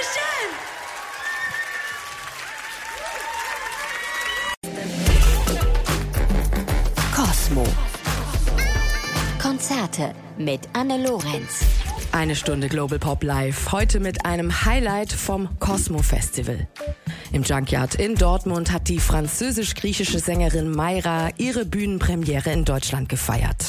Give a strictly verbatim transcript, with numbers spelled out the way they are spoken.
Dankeschön! Kosmo. Konzerte mit Anne Lorenz. Eine Stunde Global Pop Live. Heute mit einem Highlight vom Kosmo Festival. Im Junkyard in Dortmund hat die französisch-griechische Sängerin Mayra ihre Bühnenpremiere in Deutschland gefeiert.